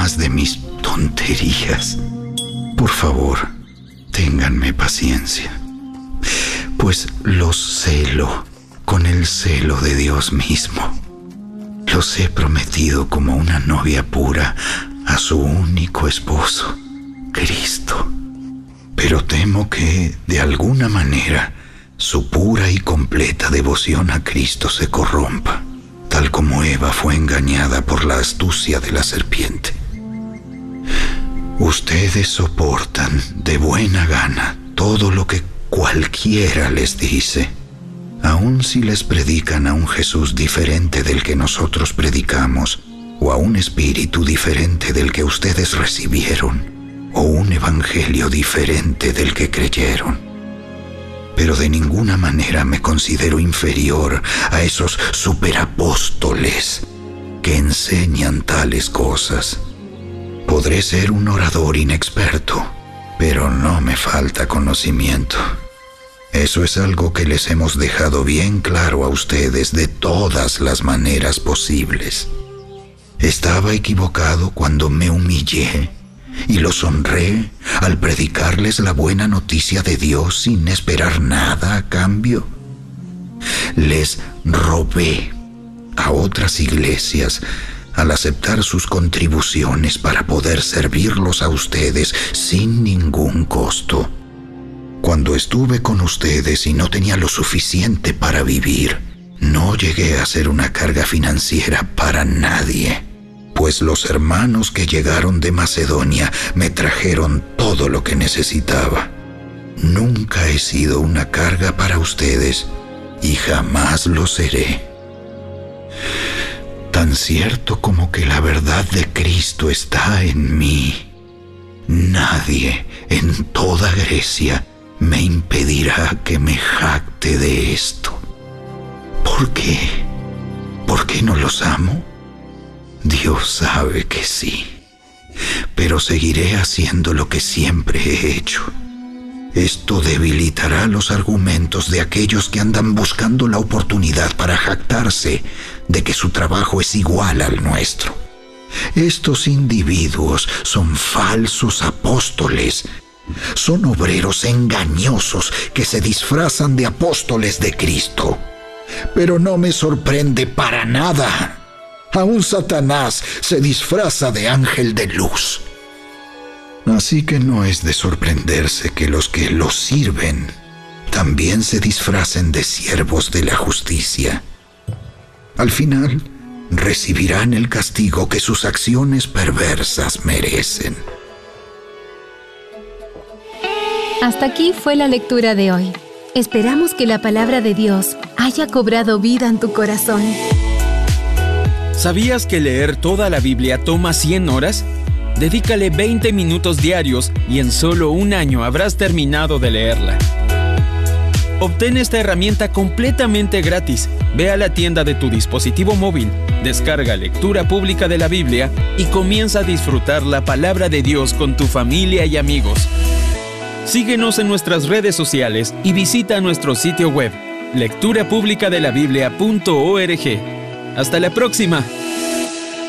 más de mis tonterías. Por favor, ténganme paciencia, pues los celo con el celo de Dios mismo. Los he prometido como una novia pura a su único esposo, Cristo. Pero temo que, de alguna manera, su pura y completa devoción a Cristo se corrompa, tal como Eva fue engañada por la astucia de la serpiente. Ustedes soportan de buena gana todo lo que cualquiera les dice, aun si les predican a un Jesús diferente del que nosotros predicamos, o a un espíritu diferente del que ustedes recibieron, o un evangelio diferente del que creyeron. Pero de ninguna manera me considero inferior a esos superapóstoles que enseñan tales cosas. Podré ser un orador inexperto, pero no me falta conocimiento. Eso es algo que les hemos dejado bien claro a ustedes de todas las maneras posibles. Estaba equivocado cuando me humillé y los honré al predicarles la buena noticia de Dios sin esperar nada a cambio. Les robé a otras iglesias al aceptar sus contribuciones para poder servirlos a ustedes sin ningún costo. Cuando estuve con ustedes y no tenía lo suficiente para vivir, no llegué a ser una carga financiera para nadie, pues los hermanos que llegaron de Macedonia me trajeron todo lo que necesitaba. Nunca he sido una carga para ustedes y jamás lo seré. Tan cierto como que la verdad de Cristo está en mí, nadie en toda Grecia me impedirá que me jacte de esto. ¿Por qué? ¿Por qué no los amo? Dios sabe que sí, pero seguiré haciendo lo que siempre he hecho. Esto debilitará los argumentos de aquellos que andan buscando la oportunidad para jactarse de que su trabajo es igual al nuestro. Estos individuos son falsos apóstoles. Son obreros engañosos que se disfrazan de apóstoles de Cristo. Pero no me sorprende para nada. Aún Satanás se disfraza de ángel de luz. Así que no es de sorprenderse que los que los sirven también se disfracen de siervos de la justicia. Al final, recibirán el castigo que sus acciones perversas merecen. Hasta aquí fue la lectura de hoy. Esperamos que la palabra de Dios haya cobrado vida en tu corazón. ¿Sabías que leer toda la Biblia toma 100 horas? Dedícale 20 minutos diarios y en solo un año habrás terminado de leerla. Obtén esta herramienta completamente gratis. Ve a la tienda de tu dispositivo móvil, descarga Lectura Pública de la Biblia y comienza a disfrutar la palabra de Dios con tu familia y amigos. Síguenos en nuestras redes sociales y visita nuestro sitio web, lecturapublicadelabiblia.org. ¡Hasta la próxima!